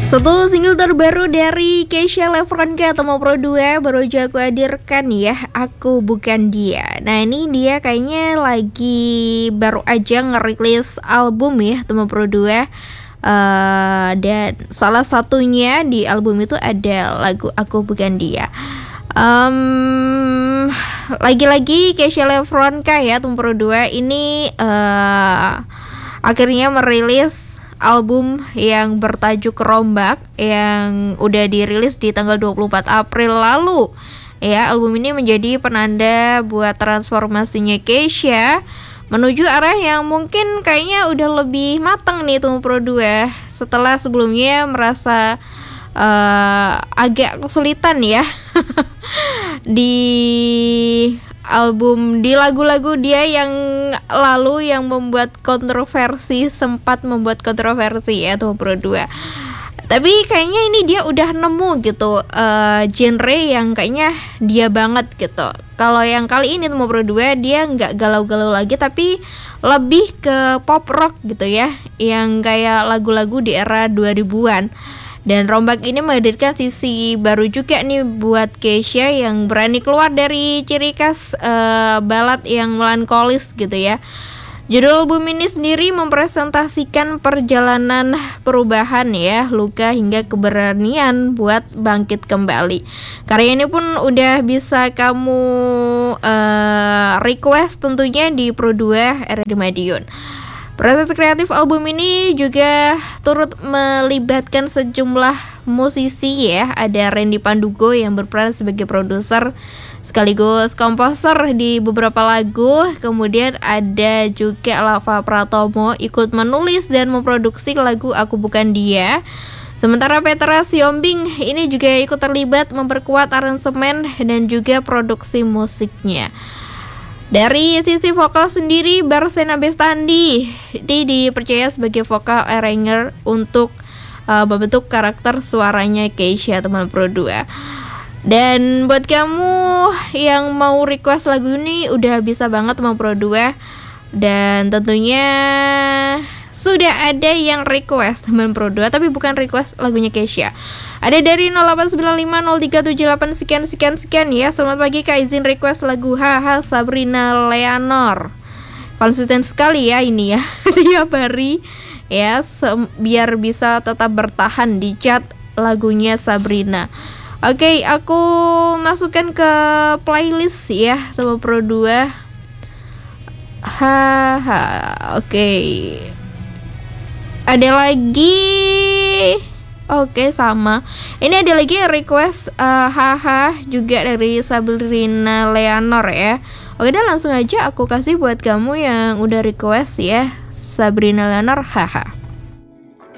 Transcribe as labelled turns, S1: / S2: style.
S1: Satu single terbaru dari Keisha Lefronka atau Pro 2 baru aja aku hadirkan ya, Aku Bukan Dia. Nah ini dia kayaknya lagi baru aja ngerilis album ya teman Pro 2. Dan salah satunya di album itu ada lagu Aku Bukan Dia. Lagi-lagi Keisha Lefronka ya teman Pro 2 ini akhirnya merilis album yang bertajuk Rombak yang udah dirilis di tanggal 24 April lalu. Ya, album ini menjadi penanda buat transformasinya Keisha menuju arah yang mungkin kayaknya udah lebih matang nih tuh Pro 2 setelah sebelumnya merasa agak kesulitan ya di album, di lagu-lagu dia yang lalu yang sempat membuat kontroversi ya tuh Pro 2. Tapi kayaknya ini dia udah nemu gitu genre yang kayaknya dia banget gitu. Kalau yang kali ini tuh Pro 2 dia nggak galau-galau lagi tapi lebih ke pop rock gitu ya, yang kayak lagu-lagu di era 2000-an. Dan Rombak ini menghadirkan sisi baru juga nih buat Keisha yang berani keluar dari ciri khas balad yang melankolis gitu ya. Judul album ini sendiri mempresentasikan perjalanan perubahan ya, luka hingga keberanian buat bangkit kembali. Karya ini pun udah bisa kamu request tentunya di Pro 2 RRD Madiun. Proses kreatif album ini juga turut melibatkan sejumlah musisi ya. Ada Randy Pandugo yang berperan sebagai produser sekaligus komposer di beberapa lagu. Kemudian ada juga Lava Pratomo ikut menulis dan memproduksi lagu Aku Bukan Dia. Sementara Petra Siombing ini juga ikut terlibat memperkuat aransemen dan juga produksi musiknya. Dari sisi vokal sendiri, Barsena Bestandi dipercaya sebagai vokal arranger untuk membentuk karakter suaranya Keisha teman Pro 2. Dan buat kamu yang mau request lagu ini udah bisa banget teman Pro 2. Dan tentunya sudah ada yang request teman Pro 2, tapi bukan request lagunya Keisha. Ada dari 08950378 sekian ya. Selamat pagi Kak, izin request lagu Haha Sabrina Leonor. Konsisten sekali ya ini ya tiap hari ya, biar bisa tetap bertahan di chat lagunya Sabrina. Oke, aku masukkan ke playlist ya teman Pro 2. Haha. Oke. Ada lagi. Oke, sama. Ini ada lagi yang request haha juga dari Sabrina Leonor ya. Oke, dan langsung aja aku kasih buat kamu yang udah request ya, Sabrina Leonor haha.